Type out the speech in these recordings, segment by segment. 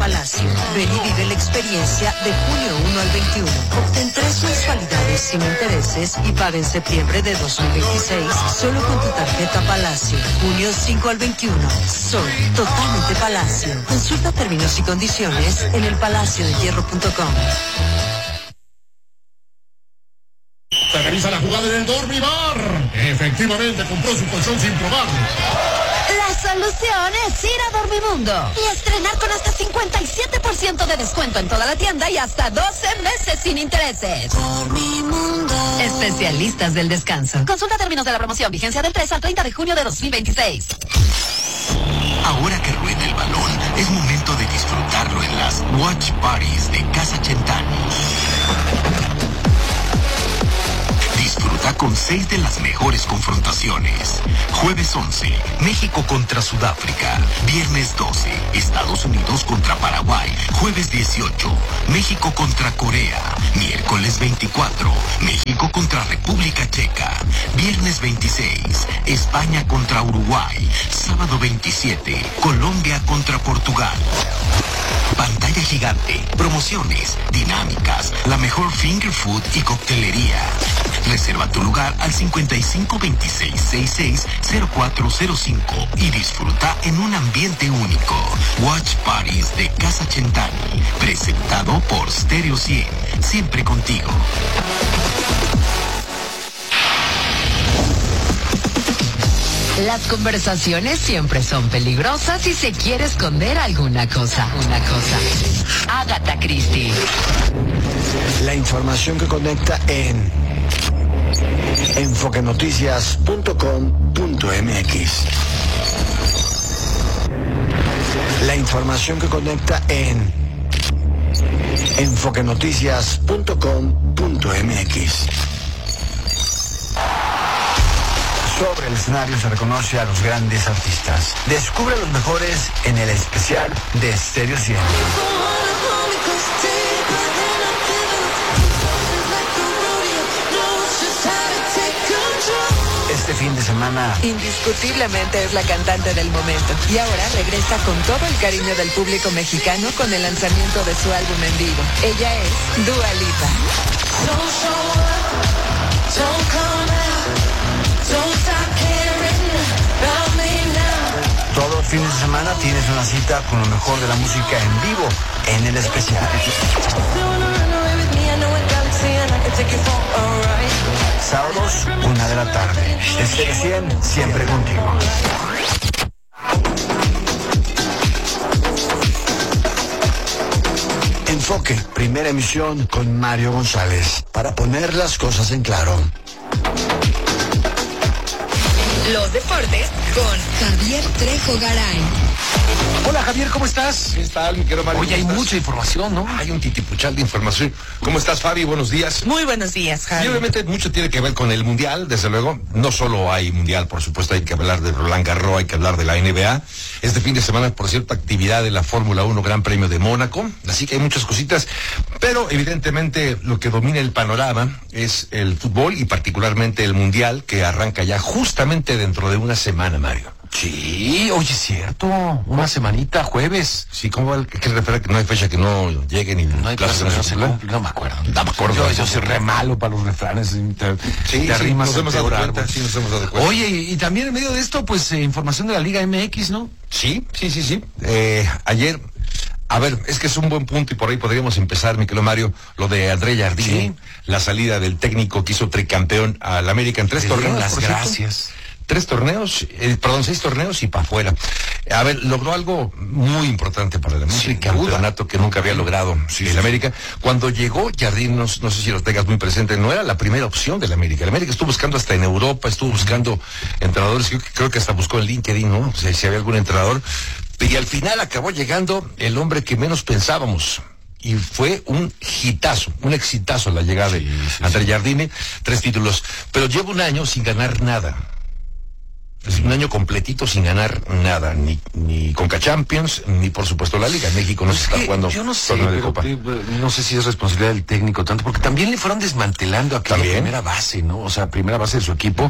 Palacio. Ven y vive la experiencia de junio 1 al 21. Obtén 3 mensualidades sin intereses y paga en septiembre de 2026 solo con tu tarjeta Palacio. Junio 5 al 21. Soy totalmente Palacio. Consulta términos y condiciones en elpalaciodehierro.com. Se realiza la jugada en el Dormibar. Efectivamente, compró su colchón sin probarlo. La solución es ir a Dormimundo y estrenar con hasta 57% de descuento en toda la tienda y hasta 12 meses sin intereses. Dormimundo. Especialistas del descanso. Consulta términos de la promoción. Vigencia del 3 al 30 de junio de 2026. Ahora que rueda el balón, es momento de disfrutarlo en las Watch Parties de Casa Centani. Disfruta con 6 de las mejores confrontaciones. Jueves 11, México contra Sudáfrica. Viernes 12, Estados Unidos contra Paraguay. Jueves 18, México contra Corea. Miércoles 24, México contra República Checa. Viernes 26, España contra Uruguay. Sábado 27, Colombia contra Portugal. Pantalla gigante, promociones, dinámicas, la mejor finger food y coctelería. Reserva tu lugar al 5526660405 y disfruta en un ambiente único. Watch Parties de Casa Centani, presentado por Stereo 100, siempre contigo. Las conversaciones siempre son peligrosas si se quiere esconder alguna cosa. Agatha Christie. La información que conecta en enfoquenoticias.com.mx. La información que conecta en enfoquenoticias.com.mx. Sobre el escenario se reconoce a los grandes artistas. Descubre a los mejores en el especial de Stereo 100. Este fin de semana, Indiscutiblemente es la cantante del momento. Y ahora regresa con todo el cariño del público mexicano con el lanzamiento de su álbum en vivo. Ella es Dua Lipa. todo el fin de semana tienes una cita con lo mejor de la música en vivo en el especial. Sábados, 1 de la tarde. Stereo 100, siempre contigo. Enfoque, primera emisión con Mario González. Para poner las cosas en claro. Los deportes con Javier Trejo Garay. Hola Javier, ¿cómo estás? ¿Qué tal, mi querido Mario? Oye, hay mucha información, ¿no? Hay un titipuchal de información. ¿Cómo estás, Fabi? Buenos días. Muy buenos días, Javi. Y obviamente mucho tiene que ver con el Mundial, desde luego. No solo hay Mundial, por supuesto, hay que hablar de Roland Garros, hay que hablar de la NBA. Este fin de semana, por cierto, actividad de la Fórmula 1 Gran Premio de Mónaco. Así que hay muchas cositas. Pero evidentemente lo que domina el panorama es el fútbol y particularmente el Mundial, que arranca ya justamente dentro de una semana, Mario. Sí, oye, es cierto. Una semanita, jueves. Sí, ¿cómo va? ¿Qué refiere que no hay fecha que no lleguen y No hay clases plazo, no no se se cumplan? cumple, no me acuerdo. No me acuerdo. Yo soy re malo para los refranes. Te arrimas nos al hemos dado peor cuenta, árbol. sí, nos hemos dado cuenta. Oye, y también en medio de esto, pues, información de la Liga MX, ¿no? Sí. Ayer, a ver, es que es un buen punto y por ahí podríamos empezar, mi querido Mario, lo de André Jardine, Sí. la salida del técnico que hizo tricampeón al América en 3 Le dieron torneos. las por cierto. gracias. 6 torneos y para afuera. A ver, logró algo muy importante para el América, Sin un campeonato duda. que nunca había logrado el América. Cuando llegó Jardín, no sé si lo tengas muy presente, no era la primera opción del América. El América estuvo buscando hasta en Europa, estuvo buscando entrenadores, creo que hasta buscó en LinkedIn, ¿no? O sea, si había algún entrenador. Y al final acabó llegando el hombre que menos pensábamos. Y fue un hitazo, un exitazo la llegada de André Jardine, 3 títulos. Pero lleva un año sin ganar nada. Es un año completito sin ganar nada, ni Conca Champions, ni por supuesto la Liga. En México no se está jugando. Yo no sé, no sé si es responsabilidad del técnico tanto, porque también le fueron desmantelando aquella primera base, ¿no? O sea, primera base de su equipo.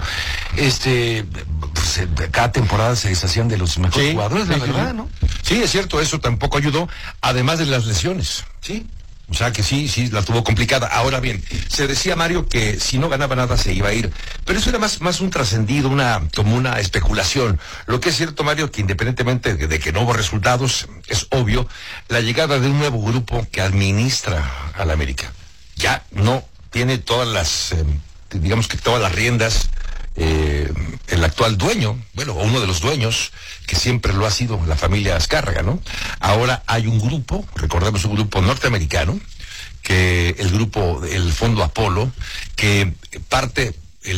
Pues, cada temporada se deshacían de los mejores jugadores, la verdad, ¿no? Sí, es cierto, eso tampoco ayudó, además de las lesiones. Sí. O sea que sí, la tuvo complicada. Ahora bien, se decía, Mario, que si no ganaba nada se iba a ir. Pero eso era más un trascendido, como una especulación. Lo que es cierto, Mario, que independientemente de que no hubo resultados, es obvio, la llegada de un nuevo grupo que administra a la América. Ya no tiene todas las, digamos que todas las riendas, el actual dueño, bueno, uno de los dueños, que siempre lo ha sido la familia Azcárraga, ¿no? Ahora hay un grupo, recordemos un grupo norteamericano, que el Fondo Apolo, que parte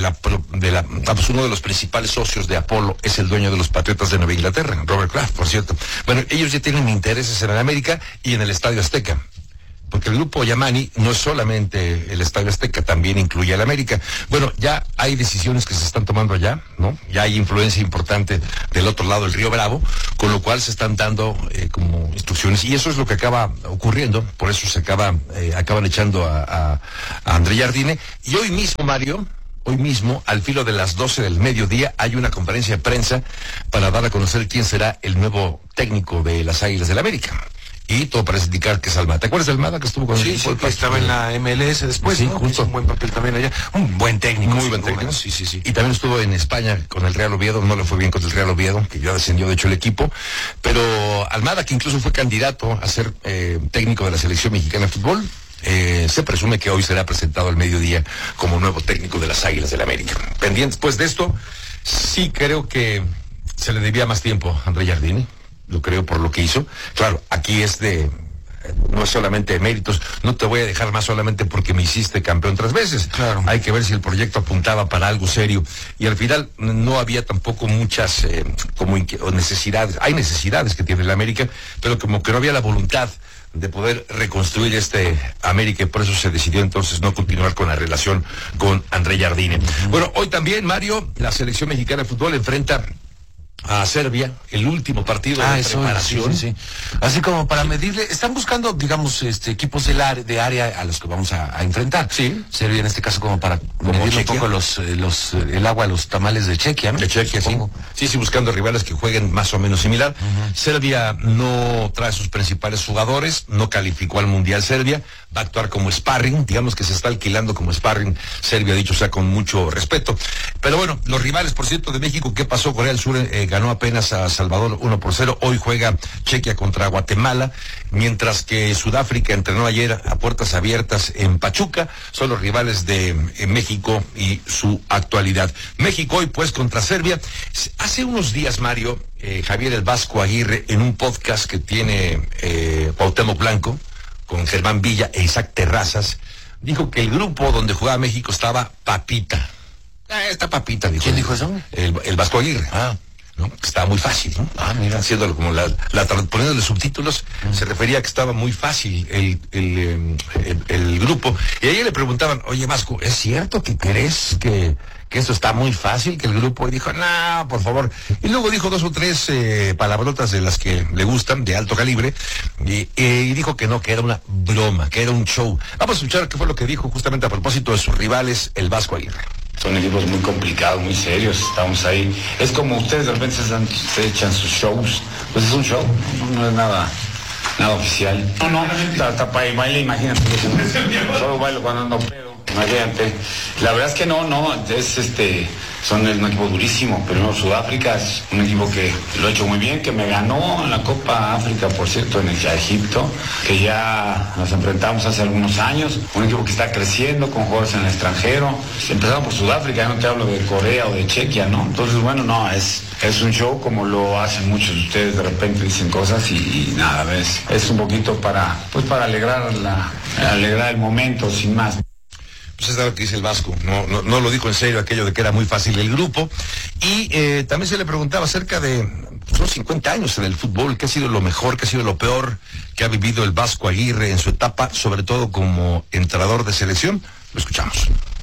uno de los principales socios de Apolo es el dueño de los Patriotas de Nueva Inglaterra, Robert Kraft, por cierto. Bueno, ellos ya tienen intereses en América y en el Estadio Azteca. Porque el grupo Yamani no es solamente el Estadio Azteca, también incluye al América. Bueno, ya hay decisiones que se están tomando allá, ¿no? Ya hay influencia importante del otro lado del Río Bravo, con lo cual se están dando como instrucciones. Y eso es lo que acaba ocurriendo, por eso se acaban echando a André Jardine. Y hoy mismo, Mario, al filo de las 12 del mediodía, hay una conferencia de prensa para dar a conocer quién será el nuevo técnico de las Águilas del América. Y todo parece indicar que es Almada. ¿Te acuerdas de Almada que estuvo con el equipo? Sí, que estaba en la MLS después, sí, ¿no? Justo. Hizo un buen papel también allá. Un buen técnico. Muy buen técnico. Sí. Y también estuvo en España con el Real Oviedo. No le fue bien con el Real Oviedo, que ya descendió de hecho el equipo. Pero Almada, que incluso fue candidato a ser técnico de la selección mexicana de fútbol, se presume que hoy será presentado al mediodía como nuevo técnico de las Águilas del América. Pendientes pues de esto, sí creo que se le debía más tiempo a André Jardine. Lo creo por lo que hizo. Claro, aquí no es solamente de méritos, no te voy a dejar más solamente porque me hiciste campeón 3 veces. Claro. Hay que ver si el proyecto apuntaba para algo serio. Y al final no había tampoco muchas necesidades. Hay necesidades que tiene la América, pero como que no había la voluntad de poder reconstruir América, y por eso se decidió entonces no continuar con la relación con André Jardine. Bueno, hoy también, Mario, la selección mexicana de fútbol enfrenta a Serbia, el último partido de preparación. Sí. Así como para medirle, están buscando, digamos, equipos de área a los que vamos a enfrentar. Sí. Serbia en este caso como para medirle un poco el agua a los tamales de Chequia, ¿no? De Chequia, sí, buscando rivales que jueguen más o menos similar. Serbia no trae sus principales jugadores, no calificó al Mundial Serbia, va a actuar como sparring, digamos que se está alquilando como sparring, Serbia dicho sea con mucho respeto. Pero bueno, los rivales, por cierto, de México, ¿qué pasó? Corea del Sur ganó apenas a Salvador 1-0, hoy juega Chequia contra Guatemala, mientras que Sudáfrica entrenó ayer a puertas abiertas en Pachuca, son los rivales de México y su actualidad. México hoy pues contra Serbia. Hace unos días, Mario, Javier el Vasco Aguirre, en un podcast que tiene Cuauhtémoc Blanco, con Germán Villa e Isaac Terrazas, dijo que el grupo donde jugaba México estaba papita. Está papita, dijo. ¿Quién dijo eso? El Vasco Aguirre. ¿No? Que estaba muy fácil, ¿no? Mira. Haciéndolo como poniéndole subtítulos, se refería a que estaba muy fácil el grupo. Y ahí le preguntaban, oye Vasco, ¿es cierto que crees que esto está muy fácil, que el grupo? Y dijo, no, por favor. Y luego dijo 2 o 3 palabrotas de las que le gustan, de alto calibre, y dijo que no, que era una broma, que era un show. Vamos a escuchar qué fue lo que dijo justamente a propósito de sus rivales, el Vasco Aguirre. Son equipos muy complicados, muy serios, estamos ahí. Es como ustedes de repente se echan sus shows, pues es un show, no es nada oficial. No, hasta para el baile, imagínate, solo bailo cuando ando pedo, imagínate. La verdad es que no, son un equipo durísimo, pero Sudáfrica es un equipo que lo ha hecho muy bien, que me ganó en la Copa África, por cierto, en Egipto, que ya nos enfrentamos hace algunos años, un equipo que está creciendo con jugadores en el extranjero. Empezamos por Sudáfrica, ya no te hablo de Corea o de Chequia, ¿no? Entonces, bueno, no, es un show como lo hacen muchos de ustedes, de repente dicen cosas y nada, es un poquito para alegrar el momento, sin más. Pues es lo que dice el Vasco, no lo dijo en serio aquello de que era muy fácil el grupo. Y también se le preguntaba acerca de, son 50 años en el fútbol, qué ha sido lo mejor, qué ha sido lo peor que ha vivido el Vasco Aguirre en su etapa, sobre todo como entrenador de selección. Lo escuchamos.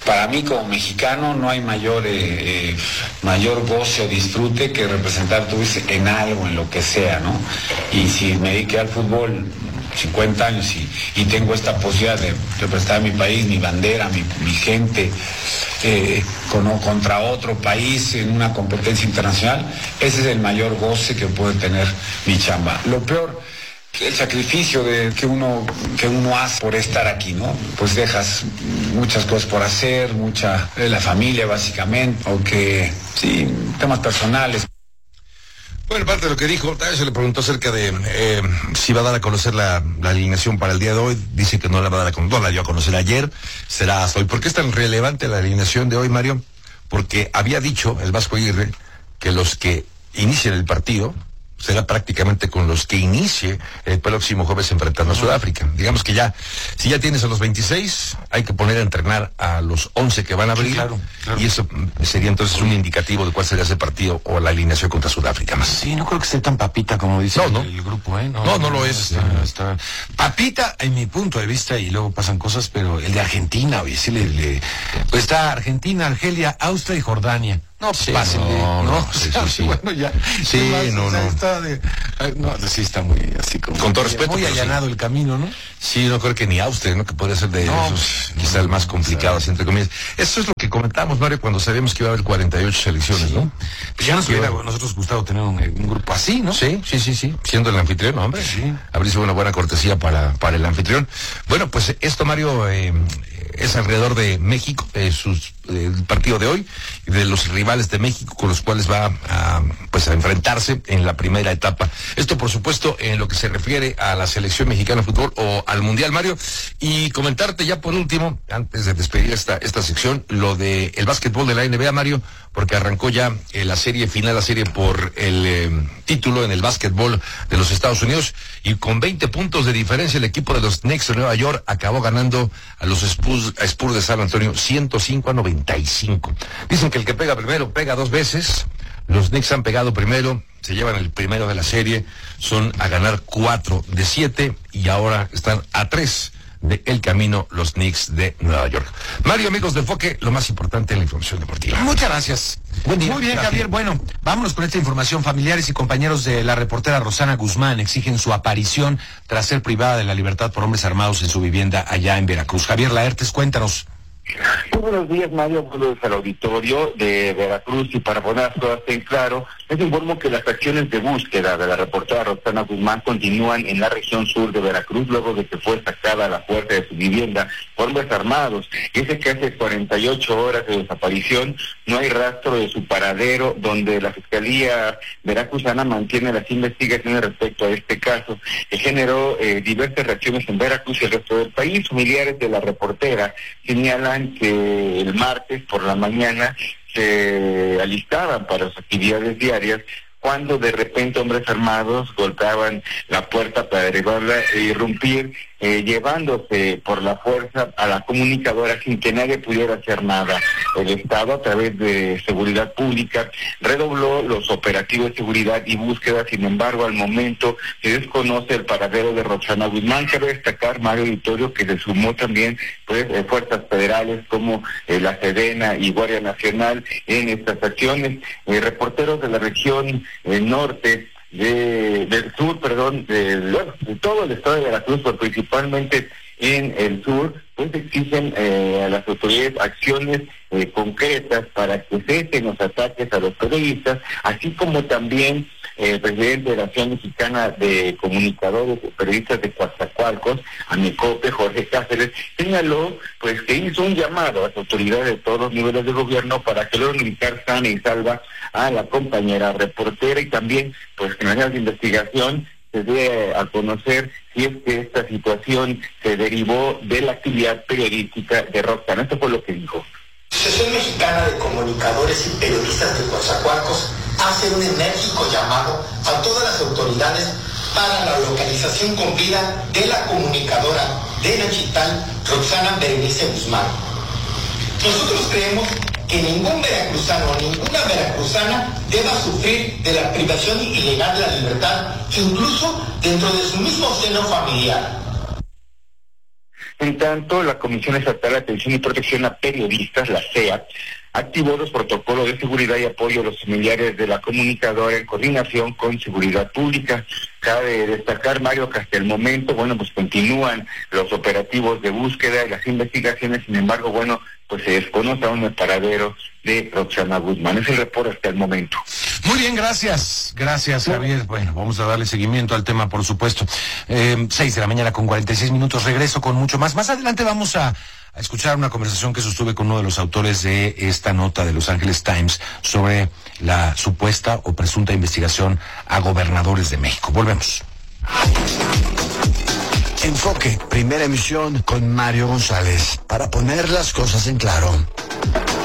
Para mí como mexicano no hay mayor goce o disfrute que representar tu país en algo, en lo que sea, ¿no? Y si me dediqué al fútbol 50 años y tengo esta posibilidad de representar a mi país, mi bandera, mi gente, contra otro país en una competencia internacional, ese es el mayor goce que puede tener mi chamba. Lo peor, el sacrificio que uno hace por estar aquí, ¿no? Pues dejas muchas cosas por hacer, la familia básicamente, o que, sí, temas personales. Bueno, parte de lo que dijo, también se le preguntó acerca de si va a dar a conocer la alineación para el día de hoy. Dice que no la va a dar no la dio a conocer ayer, será hasta hoy. ¿Por qué es tan relevante la alineación de hoy, Mario? Porque había dicho el Vasco Aguirre que los que inician el partido será prácticamente con los que inicie el próximo jueves enfrentando a Sudáfrica. Digamos que si ya tienes a los 26, hay que poner a entrenar a los 11 que van a abrir. Sí, claro. Y eso sería entonces un indicativo de cuál sería ese partido o la alineación contra Sudáfrica. Más. Sí, no creo que esté tan papita como dice el grupo, ¿eh? No lo es. Está papita en mi punto de vista, y luego pasan cosas, pero el de Argentina, oye, sí pues está Argentina, Argelia, Austria y Jordania. No, sí, pásenle, sí. Bueno, ya. Sí, sí está muy así como. Con todo respeto. Muy allanado el camino, ¿no? Sí, no creo que ni Austria, ¿no? Que podría ser de esos, quizá el más complicado, así, entre comillas. Eso es lo que comentamos, Mario, cuando sabíamos que iba a haber 48 selecciones, ¿no? Pues ya nos hubiera nosotros gustado tener un grupo así, ¿no? Sí. Siendo el anfitrión, hombre. Sí. Habría sido una buena cortesía para el anfitrión. Bueno, pues esto, Mario, es alrededor de México, el partido de hoy, de los rivales de México con los cuales va a enfrentarse en la primera etapa. Esto, por supuesto, en lo que se refiere a la selección mexicana de fútbol o al Mundial, Mario. Y comentarte ya por último, antes de despedir esta sección, lo de el básquetbol de la NBA, Mario, porque arrancó ya la serie por el título en el básquetbol de los Estados Unidos, y con 20 puntos de diferencia el equipo de los Knicks de Nueva York acabó ganando a los Spurs de San Antonio 105-95. Dicen que el que pega primero pega dos veces. Los Knicks han pegado primero, se llevan el primero de la serie, son a ganar 4 de 7 y ahora están a 3 del camino los Knicks de Nueva York. Mario, amigos de Enfoque, lo más importante en la información deportiva. Muchas gracias. Buen día. Muy bien, Javier. Bueno, vámonos con esta información. Familiares y compañeros de la reportera Roxana Guzmán exigen su aparición tras ser privada de la libertad por hombres armados en su vivienda allá en Veracruz. Javier Laertes, cuéntanos. Muy buenos días, Mario. Buenos al auditorio de Veracruz, y para poner las cosas en claro, les informo que las acciones de búsqueda de la reportera Roxana Guzmán continúan en la región sur de Veracruz luego de que fue sacada a la puerta de su vivienda por hombres armados. Y es que hace 48 horas de desaparición no hay rastro de su paradero, donde la Fiscalía Veracruzana mantiene las investigaciones respecto a este caso, que generó diversas reacciones en Veracruz y el resto del país. Familiares de la reportera señalan que el martes por la mañana se alistaban para sus actividades diarias, cuando de repente hombres armados golpeaban la puerta para derribarla e irrumpir, llevándose por la fuerza a la comunicadora sin que nadie pudiera hacer nada. El Estado, a través de Seguridad Pública, redobló los operativos de seguridad y búsqueda. Sin embargo, al momento se desconoce el paradero de Roxana Guzmán. Cabe destacar, Mario Auditorio, que se sumó también fuerzas federales como la Sedena y Guardia Nacional en estas acciones. Reporteros de la región norte, del sur, de todo el estado de Veracruz, pero principalmente en el sur, pues exigen a las autoridades acciones concretas para que cesen los ataques a los periodistas, así como también el presidente de la Asociación Mexicana de Comunicadores y Periodistas de Coatzacoalcos, AMICOPE, Jorge Cáceres, señaló pues que hizo un llamado a las autoridades de todos los niveles de gobierno para que logren ubicar sana y salva a la compañera reportera, y también pues que en las de investigación se dé a conocer si es que esta situación se derivó de la actividad periodística de Roxana. Esto fue lo que dijo. La Asociación Mexicana de Comunicadores y Periodistas de Coatzacoalcos hace un enérgico llamado a todas las autoridades para la localización con vida de la comunicadora de Nachital, Roxana Berenice Guzmán. Nosotros creemos que ningún veracruzano o ninguna veracruzana deba sufrir de la privación ilegal de la libertad, incluso dentro de su mismo seno familiar. En tanto, la Comisión Estatal de Atención y Protección a Periodistas, la CEA, activó los protocolos de seguridad y apoyo a los familiares de la comunicadora en coordinación con Seguridad Pública. Cabe destacar, Mario, que hasta el momento, pues continúan los operativos de búsqueda y las investigaciones. Sin embargo, pues se desconoce aún el paradero de Roxana Guzmán. Es el reporte hasta el momento. Muy bien, gracias. Gracias, Javier. Bueno, vamos a darle seguimiento al tema, por supuesto. 6 de la mañana con 46 minutos. Regreso con mucho más. Más adelante vamos a escuchar una conversación que sostuve con uno de los autores de esta nota de Los Angeles Times sobre la supuesta o presunta investigación a gobernadores de México. Volvemos. Enfoque, primera emisión con Mario González, para poner las cosas en claro.